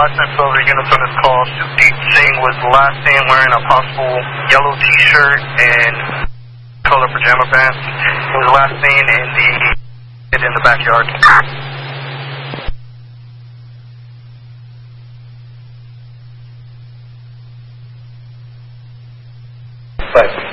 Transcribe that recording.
last info the units on this call, Sudeep Singh was last seen wearing a possible yellow t-shirt and color pajama pants. He was last seen in the backyard. Right.